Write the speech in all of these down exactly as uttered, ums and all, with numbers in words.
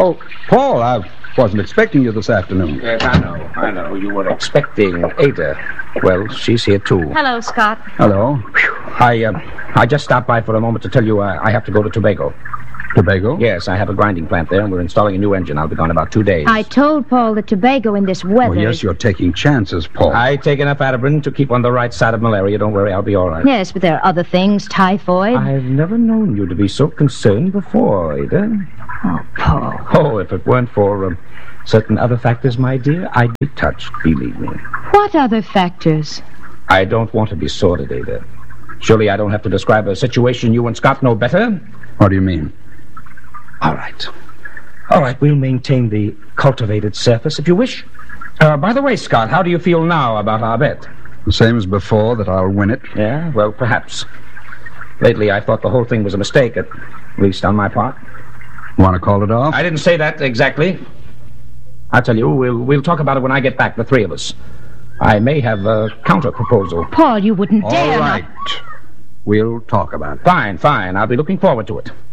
Oh, Paul, I wasn't expecting you this afternoon. Yes, I know. I know. You were expecting Ada. Well, she's here, too. Hello, Scott. Hello. I, uh, I just stopped by for a moment to tell you uh, I have to go to Tobago. Tobago? Yes, I have a grinding plant there, and we're installing a new engine. I'll be gone about two days. I told Paul that Tobago in this weather... Oh, yes, you're taking chances, Paul. I take enough Atabrin to keep on the right side of malaria. Don't worry, I'll be all right. Yes, but there are other things, typhoid. I've never known you to be so concerned before, Ada. Oh, Paul. Oh, if it weren't for um, certain other factors, my dear, I'd be touched, believe me. What other factors? I don't want to be sordid, Ada. Surely I don't have to describe a situation you and Scott know better? What do you mean? All right. All right, we'll maintain the cultivated surface, if you wish. Uh, by the way, Scott, how do you feel now about our bet? The same as before, that I'll win it? Yeah, well, perhaps. Lately, I thought the whole thing was a mistake, at least on my part. Want to call it off? I didn't say that exactly. I'll tell you, we'll, we'll talk about it when I get back, the three of us. I may have a counter-proposal. Paul, you wouldn't dare... All right. We'll talk about it. Fine, fine. I'll be looking forward to it.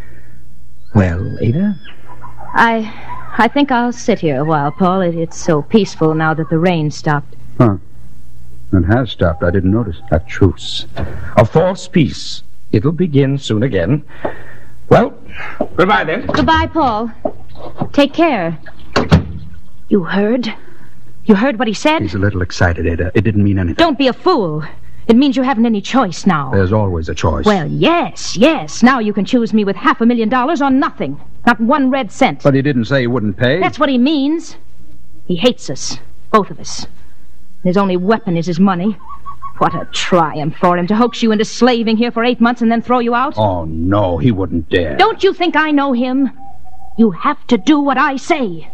Well, Ada? I... I think I'll sit here a while, Paul. It, it's so peaceful now that the rain stopped. Huh. It has stopped. I didn't notice. A truce. A false peace. It'll begin soon again. Well, goodbye then. Goodbye, Paul. Take care. You heard? You heard what he said? He's a little excited, Ada. It didn't mean anything. Don't be a fool. It means you haven't any choice now. There's always a choice. Well, yes, yes. Now you can choose me with half a million dollars or nothing. Not one red cent. But he didn't say he wouldn't pay. That's what he means. He hates us. Both of us. His only weapon is his money. What a triumph for him to hoax you into slaving here for eight months and then throw you out. Oh, no, he wouldn't dare. Don't you think I know him? You have to do what I say.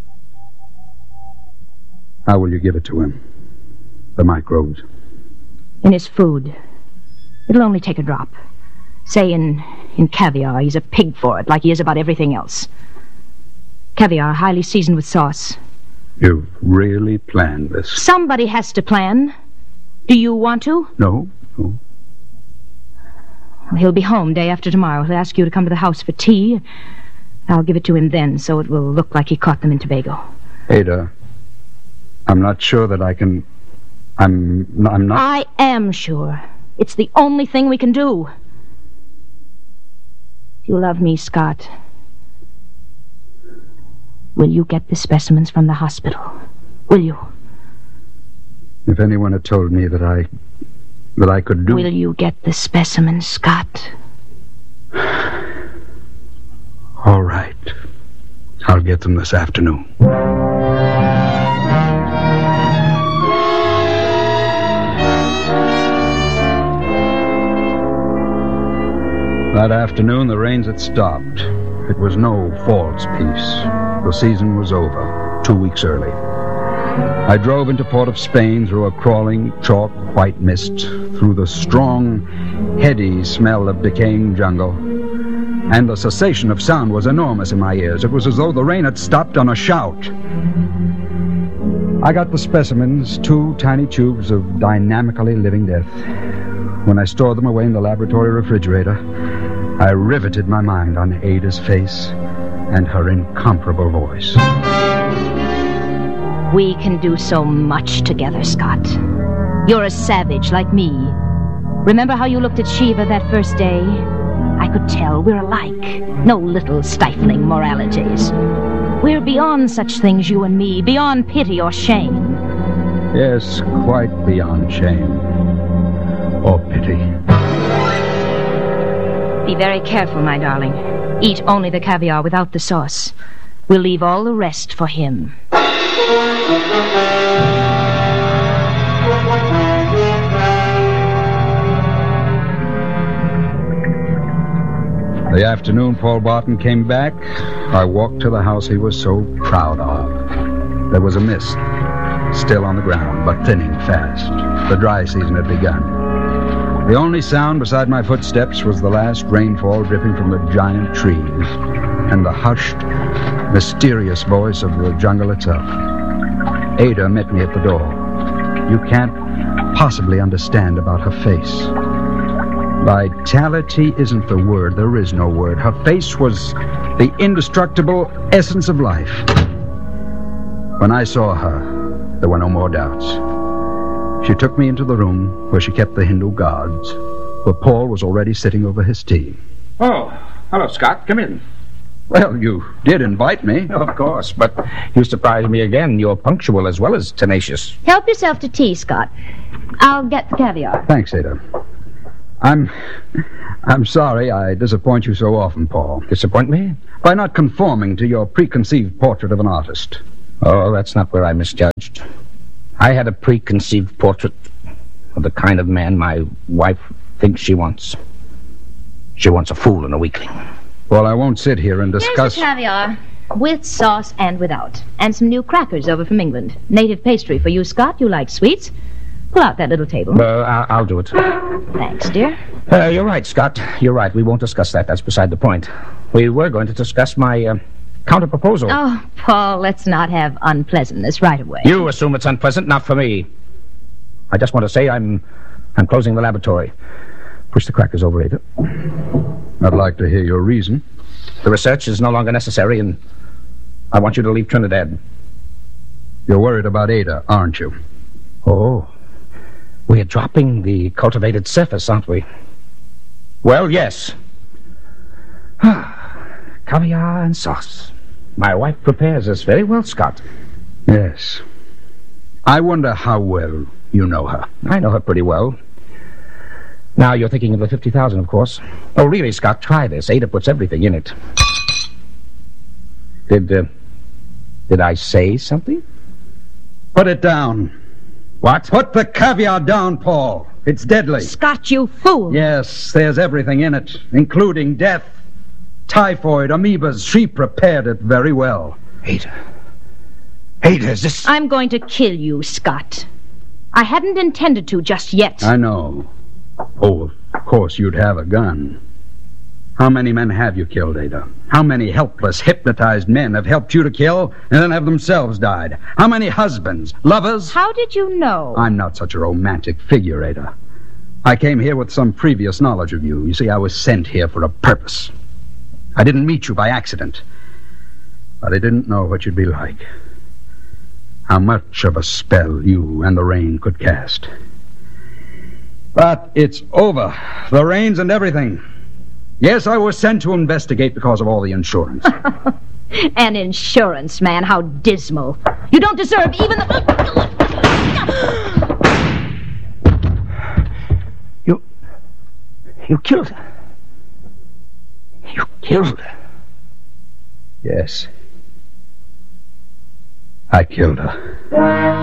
How will you give it to him? The microbes. In his food. It'll only take a drop. Say in, in caviar. He's a pig for it, like he is about everything else. Caviar, highly seasoned with sauce. You've really planned this. Somebody has to plan. Do you want to? No, no. Well, he'll be home day after tomorrow. He'll ask you to come to the house for tea. I'll give it to him then, so it will look like he caught them in Tobago. Ada, I'm not sure that I can... I'm, I'm not... I am sure. It's the only thing we can do. You love me, Scott. Will you get the specimens from the hospital? Will you? If anyone had told me that I... that I could do... Will you get the specimens, Scott? All right. I'll get them this afternoon. That afternoon, the rains had stopped. It was no false peace. The season was over, two weeks early. I drove into Port of Spain through a crawling, chalk white mist, through the strong, heady smell of decaying jungle. And the cessation of sound was enormous in my ears. It was as though the rain had stopped on a shout. I got the specimens, two tiny tubes of dynamically living death. When I stored them away in the laboratory refrigerator, I riveted my mind on Ada's face and her incomparable voice. We can do so much together, Scott. You're a savage like me. Remember how you looked at Shiva that first day? I could tell we're alike. No little stifling moralities. We're beyond such things, you and me, beyond pity or shame. Yes, quite beyond shame. Or pity. Be very careful, my darling. Eat only the caviar without the sauce. We'll leave all the rest for him. The afternoon Paul Barton came back, I walked to the house he was so proud of. There was a mist, still on the ground, but thinning fast. The dry season had begun. The only sound beside my footsteps was the last rainfall dripping from the giant trees and the hushed, mysterious voice of the jungle itself. Ada met me at the door. You can't possibly understand about her face. Vitality isn't the word. There is no word. Her face was the indestructible essence of life. When I saw her, there were no more doubts. She took me into the room where she kept the Hindu gods, where Paul was already sitting over his tea. Oh, hello, Scott. Come in. Well, you did invite me. Oh, of course, but you surprised me again. You're punctual as well as tenacious. Help yourself to tea, Scott. I'll get the caviar. Thanks, Ada. I'm... I'm sorry I disappoint you so often, Paul. Disappoint me? By not conforming to your preconceived portrait of an artist. Oh, that's not where I misjudged. I had a preconceived portrait of the kind of man my wife thinks she wants. She wants a fool and a weakling. Well, I won't sit here and discuss... Here's the caviar, with sauce and without. And some new crackers over from England. Native pastry for you, Scott. You like sweets. Pull out that little table. Uh, I'll, I'll do it. Thanks, dear. Uh, you're right, Scott. You're right. We won't discuss that. That's beside the point. We were going to discuss my uh, counter-proposal. Oh, Paul, let's not have unpleasantness right away. You assume it's unpleasant, not for me. I just want to say I'm I'm closing the laboratory. Push the crackers over, Ada. I'd like to hear your reason. The research is no longer necessary, and I want you to leave Trinidad. You're worried about Ada, aren't you? Oh. We're dropping the cultivated surface, aren't we? Well, yes. Caviar and sauce. My wife prepares us very well, Scott. Yes. I wonder how well you know her. I know her pretty well. Now you're thinking of the fifty thousand, of course. Oh, really, Scott, try this. Ada puts everything in it. Did, uh, did I say something? Put it down. What? Put the caviar down, Paul. It's deadly. Scott, you fool. Yes, there's everything in it, including death, typhoid, amoebas. She prepared it very well. Ada. Ada, is this... I'm going to kill you, Scott. I hadn't intended to just yet. I know. Oh, of course you'd have a gun. How many men have you killed, Ada? How many helpless, hypnotized men have helped you to kill and then have themselves died? How many husbands, lovers? How did you know? I'm not such a romantic figure, Ada. I came here with some previous knowledge of you. You see, I was sent here for a purpose. I didn't meet you by accident. But I didn't know what you'd be like. How much of a spell you and the rain could cast. But it's over. The rains and everything. Yes, I was sent to investigate because of all the insurance. An insurance man, how dismal. You don't deserve even the... You... You killed her. You killed her. Yes. I killed her.